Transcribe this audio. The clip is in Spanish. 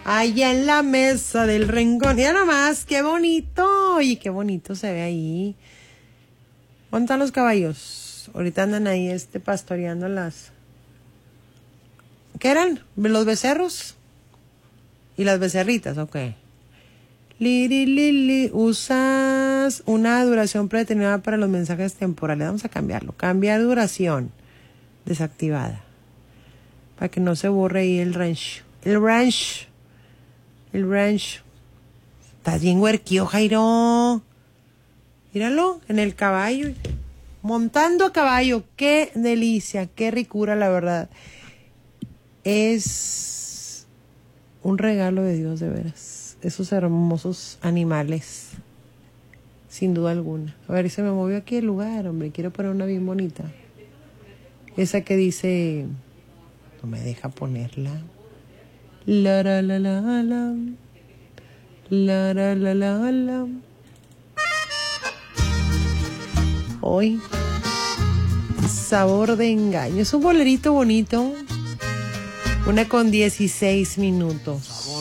Allá en la mesa del rincón. Mira nomás, qué bonito. Y qué bonito se ve ahí. ¿Dónde están los caballos? Ahorita andan ahí pastoreando las... ¿Qué eran? ¿Los becerros? ¿Y las becerritas? Ok. Lili, usas una duración predeterminada para los mensajes temporales. Vamos a cambiarlo. Cambiar duración. Desactivada. Para que no se borre ahí el rancho. El rancho. Estás bien huerquío, Jairo. Míralo, en el caballo. Montando a caballo. Qué delicia, qué ricura, la verdad. Es un regalo de Dios, de veras. Esos hermosos animales. Sin duda alguna. A ver, se me movió aquí el lugar, hombre. Quiero poner una bien bonita. Esa que dice... No me deja ponerla. La la la la la. La la la la la. Hoy, sabor de engaño. Es un bolerito bonito. 1:16.